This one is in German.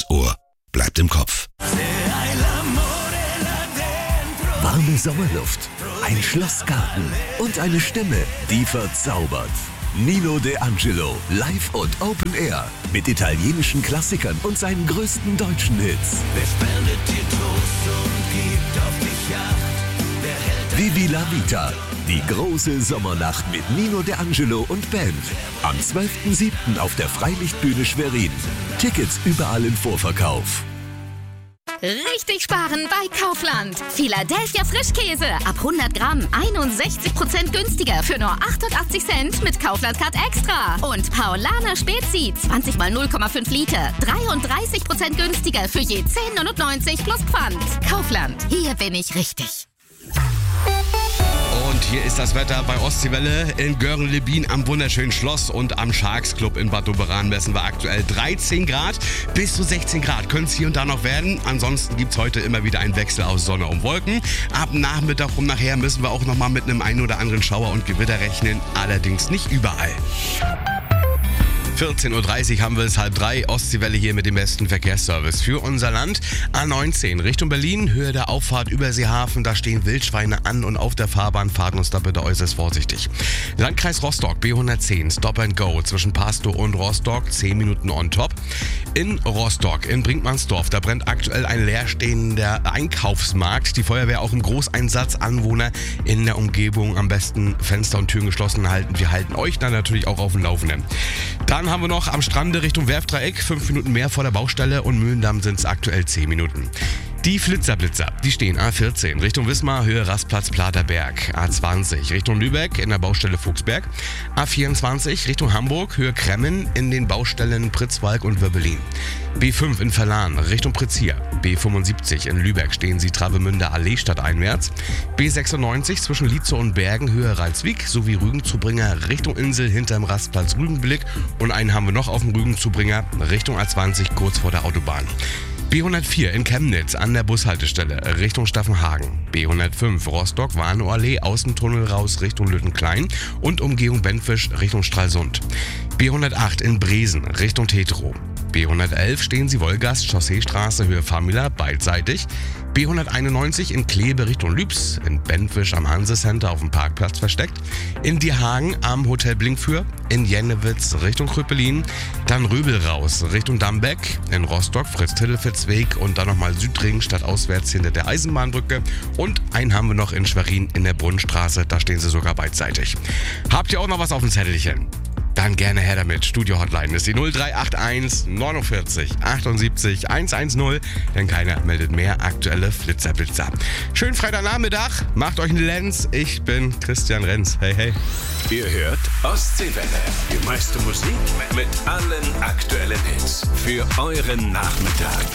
Das Ohr bleibt im Kopf. Warme Sommerluft, ein Schlossgarten und eine Stimme, die verzaubert. Nino De Angelo, live und Open Air. Mit italienischen Klassikern und seinen größten deutschen Hits. Wer spendet dir Trost und gibt auf dich Acht? Vivi la Vita, die große Sommernacht mit Nino De Angelo und Band. Am 12.07. auf der Freilichtbühne Schwerin. Tickets überall im Vorverkauf. Richtig sparen bei Kaufland. Philadelphia Frischkäse ab 100 Gramm 61% günstiger für nur 88 Cent mit Kaufland Card Extra. Und Paulaner Spezi 20 mal 0,5 Liter 33% günstiger für je 10,99 plus Pfand. Kaufland, hier bin ich richtig. Und hier ist das Wetter bei Ostseewelle in Göhren-Lebien am wunderschönen Schloss und am Sharks Club in Bad Doberan messen wir aktuell 13 Grad. Bis zu 16 Grad können es hier und da noch werden. Ansonsten gibt es heute immer wieder einen Wechsel aus Sonne und Wolken. Ab Nachmittag und nachher müssen wir auch nochmal mit einem einen oder anderen Schauer und Gewitter rechnen. Allerdings nicht überall. 14.30 Uhr haben wir es 2:30. Ostseewelle hier mit dem besten Verkehrsservice für unser Land. A19 Richtung Berlin, Höhe der Auffahrt Überseehafen. Da stehen Wildschweine an und auf der Fahrbahn. Fahrt uns da bitte äußerst vorsichtig. Landkreis Rostock, B110, Stop and Go zwischen Pastow und Rostock, 10 Minuten on top. In Rostock, in Brinkmannsdorf, da brennt aktuell ein leerstehender Einkaufsmarkt. Die Feuerwehr auch im Großeinsatz. Anwohner in der Umgebung am besten Fenster und Türen geschlossen halten. Wir halten euch dann natürlich auch auf dem Laufenden. Dann haben wir noch am Strande Richtung Werftdreieck 5 Minuten mehr vor der Baustelle und Mühlendamm sind es aktuell 10 Minuten. Die Flitzerblitzer, die stehen A14 Richtung Wismar, Höhe Rastplatz Platerberg, A20 Richtung Lübeck in der Baustelle Fuchsberg, A24 Richtung Hamburg, Höhe Kremmen in den Baustellen Pritzwalk und Wirbelin, B5 in Verlan Richtung Pritzia, B75 in Lübeck stehen sie Travemünder Allee stadteinwärts, B96 zwischen Lietzow und Bergen, Höhe Ralswiek sowie Rügenzubringer Richtung Insel hinterm Rastplatz Rügenblick und einen haben wir noch auf dem Rügenzubringer Richtung A20 kurz vor der Autobahn. B104 in Chemnitz an der Bushaltestelle Richtung Staffenhagen. B105 Rostock-Warnow-Allee Außentunnel raus Richtung Lüttenklein und Umgehung Benfisch Richtung Stralsund. B108 in Bresen Richtung Teterow. B111 stehen sie Wolgast, Chausseestraße, Höhe Famila, beidseitig. B191 in Kleve Richtung Lübs, in Benfisch am Hanse-Center auf dem Parkplatz versteckt. In Diehagen am Hotel Blinkfür, in Jennewitz Richtung Kröpelin. Dann Röbel raus Richtung Dambeck, in Rostock Fritz-Tittelfitz-Weg und dann nochmal Südring stadtauswärts hinter der Eisenbahnbrücke. Und einen haben wir noch in Schwerin in der Brunnenstraße, da stehen sie sogar beidseitig. Habt ihr auch noch was auf dem Zettelchen? Dann gerne her damit. Studio-Hotline ist die 0381 49 78 110, denn keiner meldet mehr aktuelle Flitzerblitzer. Schönen Freitagnachmittag, macht euch einen Lenz. Ich bin Christian Renz. Hey, hey. Ihr hört Ostseewelle. Die meiste Musik mit allen aktuellen Hits. Für euren Nachmittag.